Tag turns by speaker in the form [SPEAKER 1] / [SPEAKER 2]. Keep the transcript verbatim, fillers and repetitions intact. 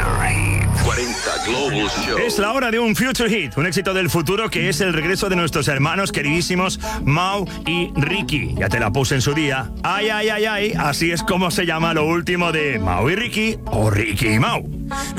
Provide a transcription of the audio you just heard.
[SPEAKER 1] cuarenta Global Show.
[SPEAKER 2] Es la hora de un Future Hit, un éxito del futuro que es el regreso de nuestros hermanos queridísimos Mau y Ricky. Ya te la puse en su día. Ay, ay, ay, ay. Así es como se llama lo último de Mau y Ricky o Ricky y Mau.